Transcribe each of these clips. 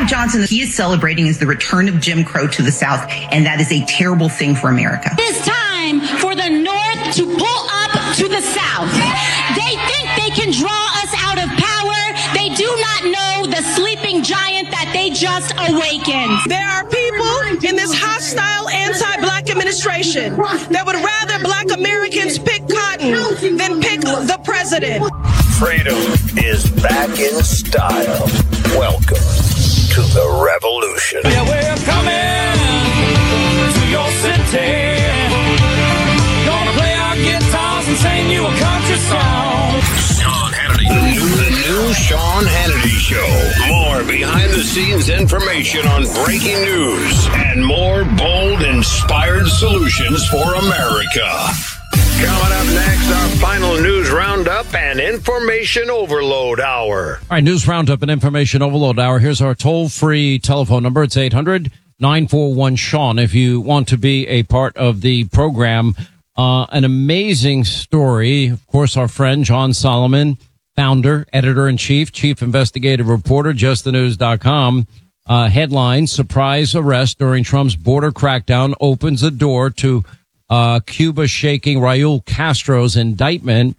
Johnson, he is celebrating is the return of Jim Crow to the South, and that is a terrible thing for America. It's time for the North to pull up to the South. They think they can draw us out of power. They do not know the sleeping giant that they just awakened. There are people in this hostile anti-black administration that would rather black Americans pick cotton than pick the president. Freedom is back in style. Welcome to the revolution. Yeah, we're coming to your city. Gonna play our guitars and sing you a country song. Sean Hannity. The new Sean Hannity Show. More behind-the-scenes information on breaking news and more bold, inspired solutions for America. Coming up next, our final news roundup and information overload hour. All right, news roundup and information overload hour. Here's our toll-free telephone number. It's 800-941-SEAN if you want to be a part of the program. An amazing story. Of course, our friend John Solomon, founder, editor-in-chief, chief investigative reporter, justthenews.com. Headline, surprise arrest during Trump's border crackdown opens a door to Cuba shaking Raul Castro's indictment.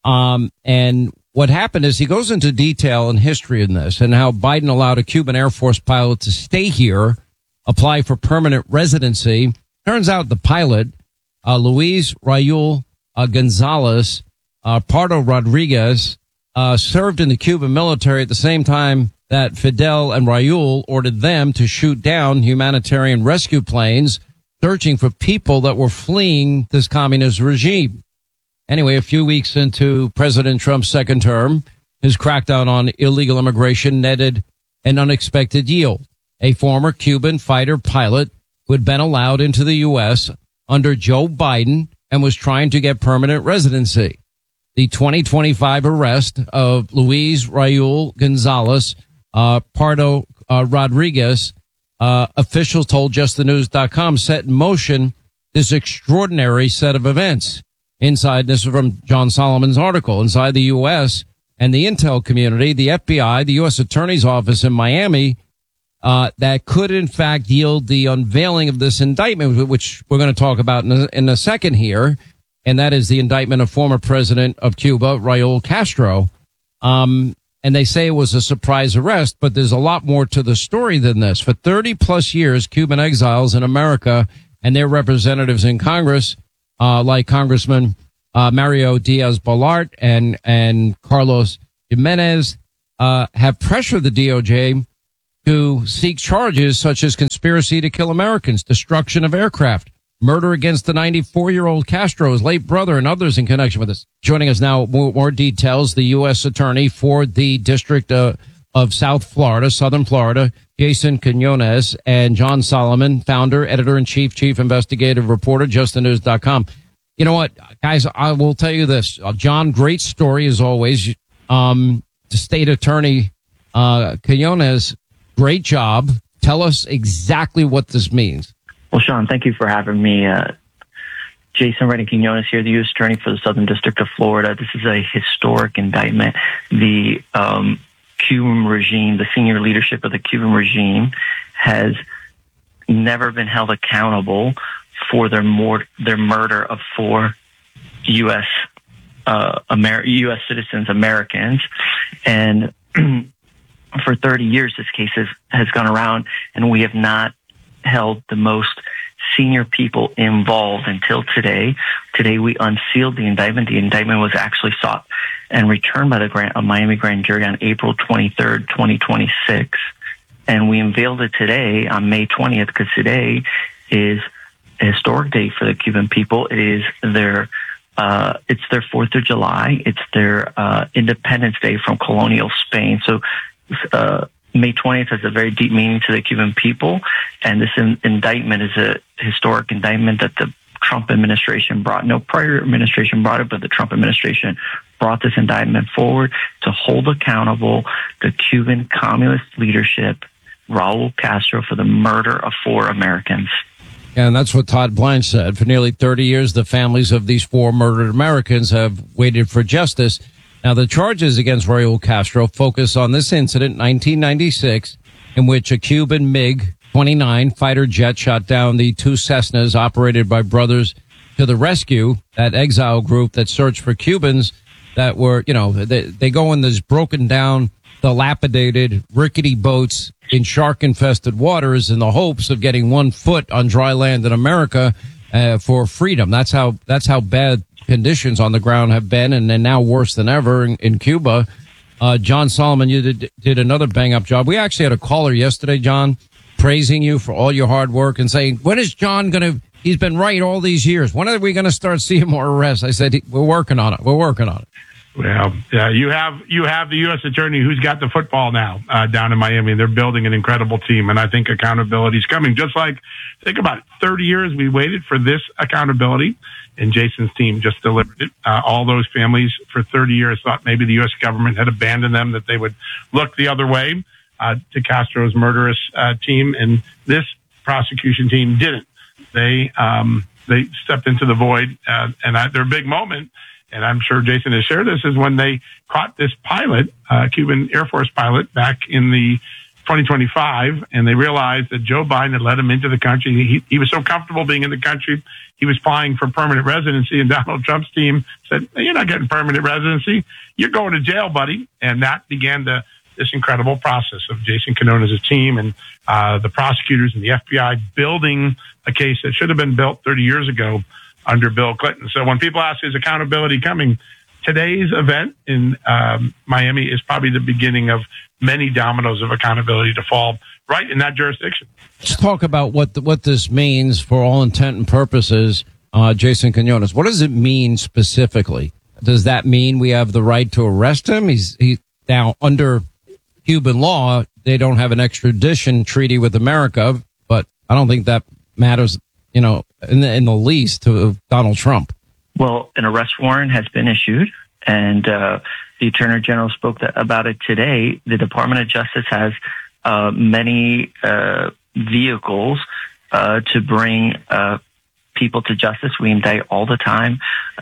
And what happened is he goes into detail and history in this and how Biden allowed a Cuban Air Force pilot to stay here, apply for permanent residency. Turns out the pilot, Luis Raul Gonzalez Pardo Rodriguez, served in the Cuban military at the same time that Fidel and Raul ordered them to shoot down humanitarian rescue planes searching for people that were fleeing this communist regime. Anyway, a few weeks into President Trump's second term, his crackdown on illegal immigration netted an unexpected yield. A former Cuban fighter pilot who had been allowed into the U.S. under Joe Biden and was trying to get permanent residency. The 2025 arrest of Luis Raul Gonzalez Pardo Rodriguez, officials told justthenews.com, set in motion this extraordinary set of events. Inside, this is from John Solomon's article, inside the U.S. and the intel community, the FBI, the U.S. Attorney's Office in Miami, that could in fact yield the unveiling of this indictment, which we're going to talk about in a second here. And that is the indictment of former president of Cuba, Raul Castro. And they say it was a surprise arrest, but there's a lot more to the story than this. For 30 plus years, Cuban exiles in America and their representatives in Congress, like Congressman Mario Diaz-Balart and Carlos Jimenez, have pressured the DOJ to seek charges such as conspiracy to kill Americans, destruction of aircraft, murder against the 94-year-old Castro, his late brother, and others in connection with this. Joining us now, more details, the U.S. Attorney for the District of South Florida, Southern Florida, Jason Quinones, and John Solomon, founder, editor-in-chief, chief investigative reporter, justthenews.com. You know what, guys, I will tell you this. John, great story as always. The State Attorney Quinones, great job. Tell us exactly what this means. Well, Sean, thank you for having me. Jason Reddy Quinones here, the U.S. Attorney for the Southern District of Florida. This is a historic indictment. The Cuban regime, the senior leadership of the Cuban regime, has never been held accountable for their murder of 4 U.S. U.S. citizens, Americans. And for 30 years, this case has gone around, and we have not held the most senior people involved until today. Today, we unsealed the indictment. The indictment was actually sought and returned by the Miami grand jury on April 23rd, 2026. And we unveiled it today on May 20th, because today is a historic day for the Cuban people. It is their 4th of July. It's their Independence Day from colonial Spain. So, May 20th has a very deep meaning to the Cuban people, and this indictment is a historic indictment that the Trump administration brought. No prior administration brought it, but the Trump administration brought this indictment forward to hold accountable the Cuban communist leadership, Raul Castro, for the murder of 4 Americans. And that's what Todd Blanche said. For nearly 30 years, the families of these 4 murdered Americans have waited for justice. Now, the charges against Raul Castro focus on this incident, 1996, in which a Cuban MiG-29 fighter jet shot down the two Cessnas operated by Brothers to the Rescue, that exile group that searched for Cubans that were, they go in these broken down, dilapidated, rickety boats in shark-infested waters in the hopes of getting 1 foot on dry land in America for freedom. That's how bad conditions on the ground have been, and they're now worse than ever in Cuba. John Solomon, you did another bang-up job. We actually had a caller yesterday, John, praising you for all your hard work and saying, when is John going to, he's been right all these years. When are we going to start seeing more arrests? I said, we're working on it. Well, you have the U.S. attorney who's got the football now down in Miami. They're building an incredible team, and I think accountability is coming. Just like, think about it, 30 years we waited for this accountability, and Jason's team just delivered it. All those families for 30 years thought maybe the U.S. government had abandoned them, that they would look the other way to Castro's murderous team, and this prosecution team didn't. They stepped into the void, and their big moment, and I'm sure Jason has shared this, is when they caught this pilot, Cuban Air Force pilot, back in the 2025, and they realized that Joe Biden had let him into the country. He was so comfortable being in the country, he was applying for permanent residency, and Donald Trump's team said, "You're not getting permanent residency. You're going to jail, buddy." And that began this incredible process of Jason Quinones' team and the prosecutors and the FBI building a case that should have been built 30 years ago under Bill Clinton. So when people ask, is accountability coming? Today's event in Miami is probably the beginning of many dominoes of accountability to fall right in that jurisdiction. Let's talk about what this means for all intent and purposes, Jason Quinones. What does it mean specifically? Does that mean we have the right to arrest him? He's now under Cuban law. They don't have an extradition treaty with America, but I don't think that matters, in the least to Donald Trump. Well, an arrest warrant has been issued, and the Attorney General spoke about it today. The Department of Justice has many vehicles to bring people to justice. We indict all the time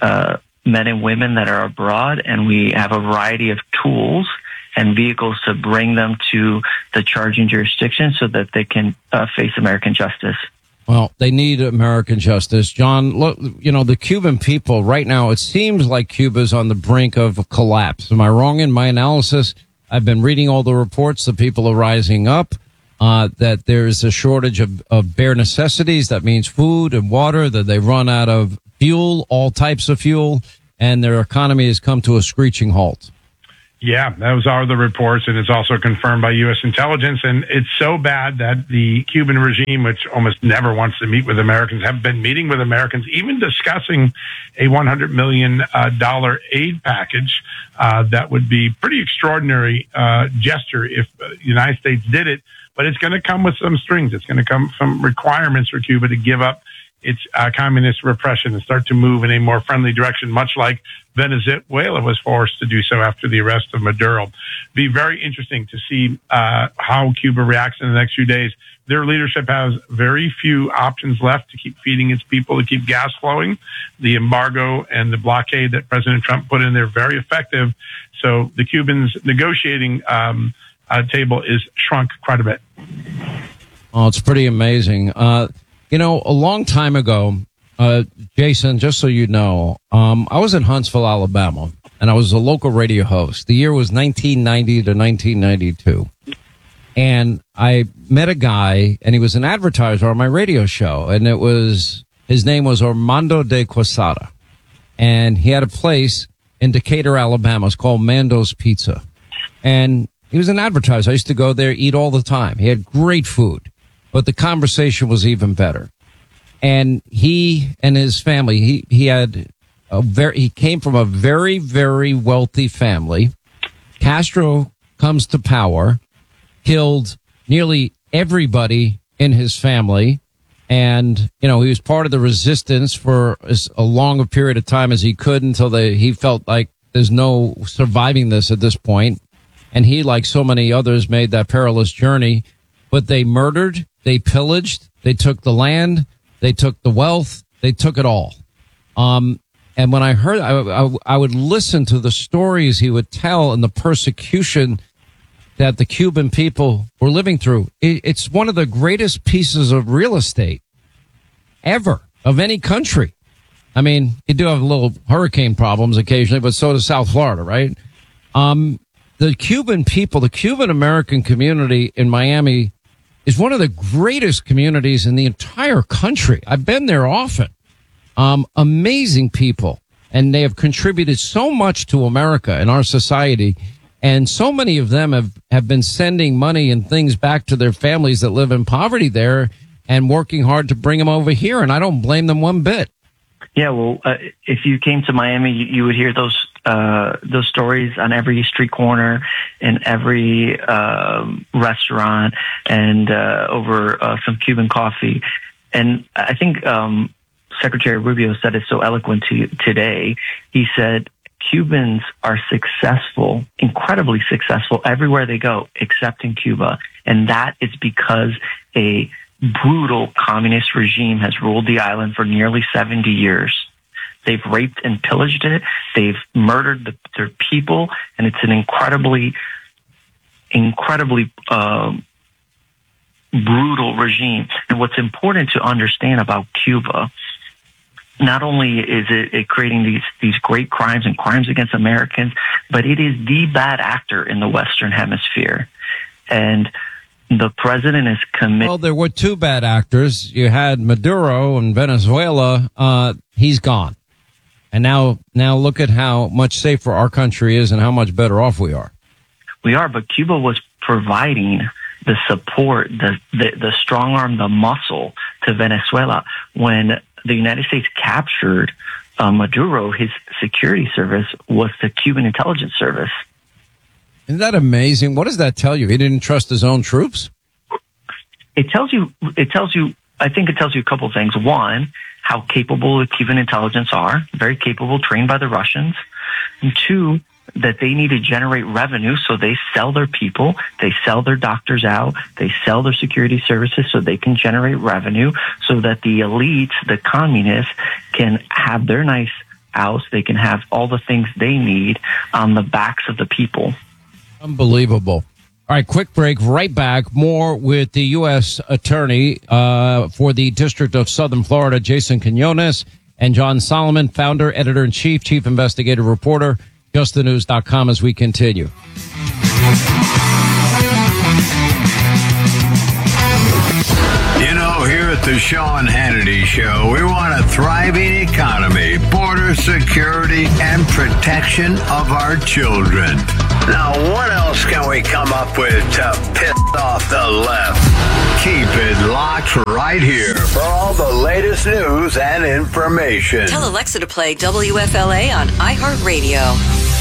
men and women that are abroad, and we have a variety of tools and vehicles to bring them to the charging jurisdiction so that they can face American justice. Well, they need American justice. John, look, the Cuban people right now, it seems like Cuba's on the brink of collapse. Am I wrong in my analysis? I've been reading all the reports that people are rising up, that there's a shortage of bare necessities. That means food and water, that they run out of fuel, all types of fuel, and their economy has come to a screeching halt. Yeah, those are the reports, and it's also confirmed by U.S. intelligence. And it's so bad that the Cuban regime, which almost never wants to meet with Americans, have been meeting with Americans, even discussing a $100 million aid package that would be pretty extraordinary gesture if the United States did it. But it's going to come with some strings. It's going to come some requirements for Cuba to give up its communist repression and start to move in a more friendly direction, much like Venezuela was forced to do so after the arrest of Maduro. Be very interesting to see how Cuba reacts in the next few days. Their leadership has very few options left to keep feeding its people, to keep gas flowing. The embargo and the blockade that President Trump put in there, very effective. So the Cubans' negotiating table is shrunk quite a bit. Oh, it's pretty amazing. A long time ago, Jason, just so you know, I was in Huntsville, Alabama, and I was a local radio host. The year was 1990 to 1992. And I met a guy, and he was an advertiser on my radio show, and his name was Armando de Quesada. And he had a place in Decatur, Alabama. It's called Mando's Pizza. And he was an advertiser. I used to go there, eat all the time. He had great food. But the conversation was even better. And he and his family, he came from a very, very wealthy family. Castro comes to power, killed nearly everybody in his family. And, he was part of the resistance for as long a period of time as he could until he felt like there's no surviving this at this point. And he, like so many others, made that perilous journey. But they murdered, they pillaged, they took the land, they took the wealth, they took it all. And when I heard, I would listen to the stories he would tell and the persecution that the Cuban people were living through. It's one of the greatest pieces of real estate ever of any country. I mean, you do have little hurricane problems occasionally, but so does South Florida, right? The Cuban people, the Cuban American community in Miami is one of the greatest communities in the entire country. I've been there often. Amazing people. And they have contributed so much to America and our society. And so many of them have been sending money and things back to their families that live in poverty there and working hard to bring them over here. And I don't blame them one bit. Yeah, well, if you came to Miami, you would hear those stories on every street corner, in every restaurant, and over some Cuban coffee. And I think Secretary Rubio said it so eloquently today. He said Cubans are successful, incredibly successful, everywhere they go, except in Cuba. And that is because a brutal communist regime has ruled the island for nearly 70 years. They've raped and pillaged it. They've murdered their people, and it's an incredibly brutal regime. And what's important to understand about Cuba, not only is it creating these great crimes and crimes against Americans, but it is the bad actor in the Western Hemisphere. And the president is committed. Well, there were two bad actors. You had Maduro in Venezuela. He's gone. And now look at how much safer our country is and how much better off we are. We are, but Cuba was providing the support, the strong arm, the muscle to Venezuela. When the United States captured Maduro, his security service was the Cuban intelligence service. Isn't that amazing? What does that tell you? He didn't trust his own troops? I think it tells you a couple of things. One, how capable the Cuban intelligence are, very capable, trained by the Russians. And two, that they need to generate revenue, so they sell their people, they sell their doctors out, they sell their security services so they can generate revenue, so that the elites, the communists, can have their nice house, they can have all the things they need on the backs of the people. Unbelievable. All right, quick break. Right back. More with the U.S. Attorney for the District of Southern Florida, Jason Quinones, and John Solomon, founder, editor-in-chief, chief investigative reporter, justthenews.com, as we continue. You know, here at the Sean Hannity Show, we want a thriving economy, border security, and protection of our children. Now, what else can we come up with to piss off the left? Keep it locked right here for all the latest news and information. Tell Alexa to play WFLA on iHeartRadio.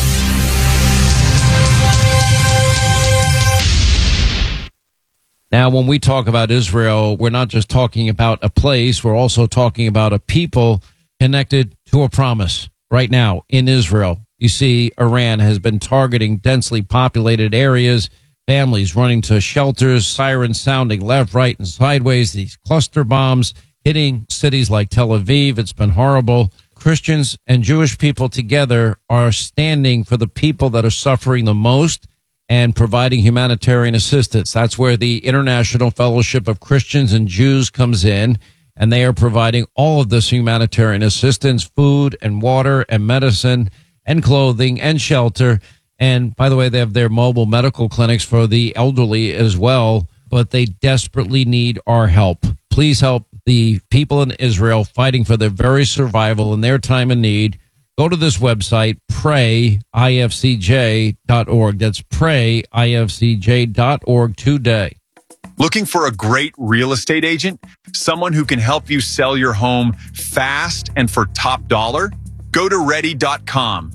Now, when we talk about Israel, we're not just talking about a place. We're also talking about a people connected to a promise. Right now in Israel, you see Iran has been targeting densely populated areas, families running to shelters, sirens sounding left, right, and sideways, these cluster bombs hitting cities like Tel Aviv. It's been horrible. Christians and Jewish people together are standing for the people that are suffering the most and providing humanitarian assistance. That's where the International Fellowship of Christians and Jews comes in, and they are providing all of this humanitarian assistance, food and water and medicine and clothing and shelter. And by the way, they have their mobile medical clinics for the elderly as well, but they desperately need our help. Please help the people in Israel fighting for their very survival in their time of need. Go to this website, prayifcj.org. That's prayifcj.org today. Looking for a great real estate agent? Someone who can help you sell your home fast and for top dollar? Go to ready.com,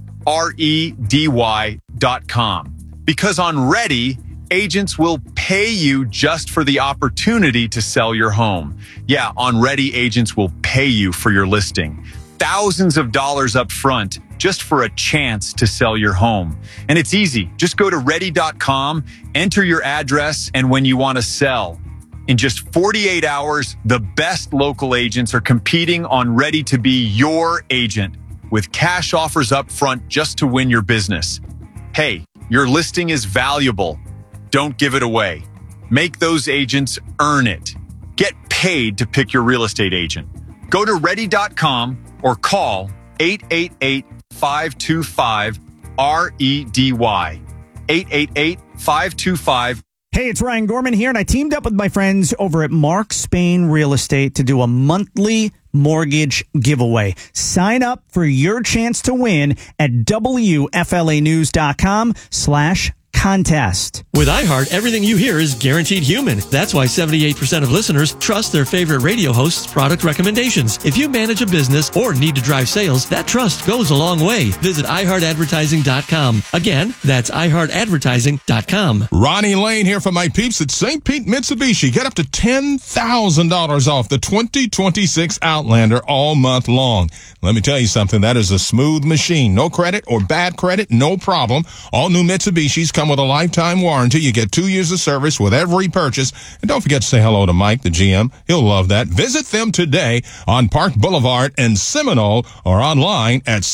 REDY.com. Because on Ready, agents will pay you just for the opportunity to sell your home. Yeah, on Ready, agents will pay you for your listing. Thousands of dollars up front just for a chance to sell your home. And it's easy. Just go to ready.com, enter your address, and when you want to sell. In just 48 hours, the best local agents are competing on Ready to be your agent with cash offers up front just to win your business. Hey, your listing is valuable. Don't give it away. Make those agents earn it. Get paid to pick your real estate agent. Go to ready.com or call 888-525-REDY. 888-525. Hey, it's Ryan Gorman here, and I teamed up with my friends over at Mark Spain Real Estate to do a monthly mortgage giveaway. Sign up for your chance to win at WFLAnews.com/contest. With iHeart, everything you hear is guaranteed human. That's why 78% of listeners trust their favorite radio host's product recommendations. If you manage a business or need to drive sales, that trust goes a long way. Visit iHeartAdvertising.com. Again, that's iHeartAdvertising.com. Ronnie Lane here for my peeps at St. Pete Mitsubishi. Get up to $10,000 off the 2026 Outlander all month long. Let me tell you something. That is a smooth machine. No credit or bad credit, no problem. All new Mitsubishis come with a lifetime warranty. You get 2 years of service with every purchase. And don't forget to say hello to Mike, the GM. He'll love that. Visit them today on Park Boulevard in Seminole or online at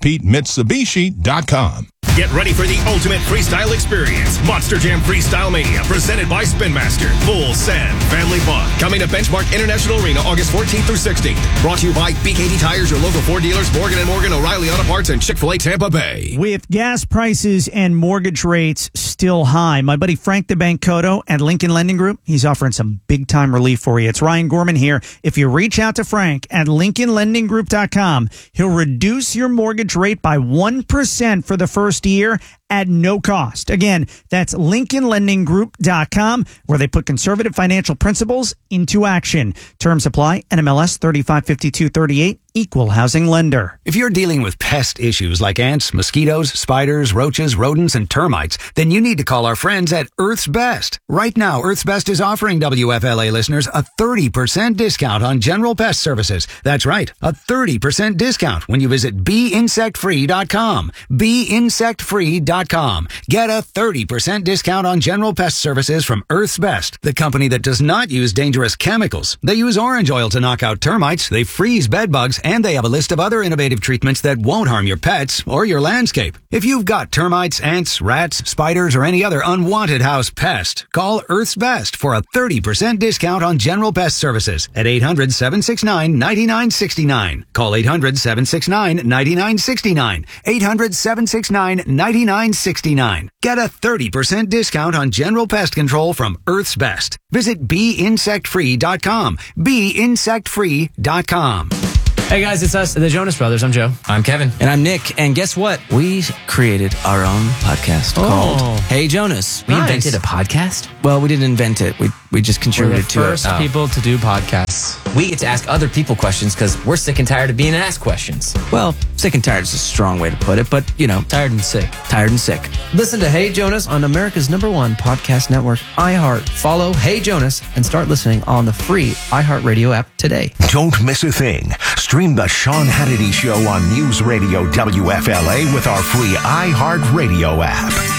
stpetemitsubishi.com. Get ready for the ultimate freestyle experience. Monster Jam Freestyle Mania, presented by Spin Master. Full send, family fun. Coming to Benchmark International Arena August 14th through 16th. Brought to you by BKD Tires, your local Ford dealers, Morgan & Morgan, O'Reilly Auto Parts, and Chick-fil-A Tampa Bay. With gas prices and mortgage rates still high, my buddy Frank DeBancoto at Lincoln Lending Group, he's offering some big-time relief for you. It's Ryan Gorman here. If you reach out to Frank at LincolnLendingGroup.com, he'll reduce your mortgage rate by 1% for the first year at no cost. Again, that's LincolnLendingGroup.com, where they put conservative financial principles into action. Terms apply. NMLS 355238, Equal Housing Lender. If you're dealing with pest issues like ants, mosquitoes, spiders, roaches, rodents, and termites, then you need to call our friends at Earth's Best. Right now, Earth's Best is offering WFLA listeners a 30% discount on general pest services. That's right, a 30% discount when you visit BeInsectFree.com. BeInsectFree.com. Get a 30% discount on general pest services from Earth's Best, the company that does not use dangerous chemicals. They use orange oil to knock out termites, they freeze bed bugs, and they have a list of other innovative treatments that won't harm your pets or your landscape. If you've got termites, ants, rats, spiders, or any other unwanted house pest, call Earth's Best for a 30% discount on general pest services at 800-769-9969. Call 800-769-9969. 800-769-9969. Get a 30% discount on general pest control from Earth's Best. Visit BeInsectFree.com. BeInsectFree.com. Hey guys, it's us, the Jonas Brothers. I'm Joe. I'm Kevin. And I'm Nick. And guess what? We created our own podcast called Hey Jonas. We invented a podcast? Well, we didn't invent it. We just contributed to it. We're the first people to do podcasts. We get to ask other people questions because we're sick and tired of being asked questions. Well, sick and tired is a strong way to put it, but, you know. Tired and sick. Tired and sick. Listen to Hey Jonas on America's #1 podcast network, iHeart. Follow Hey Jonas and start listening on the free iHeartRadio app today. Don't miss a thing. Stream the Sean Hannity Show on News Radio WFLA with our free iHeartRadio app.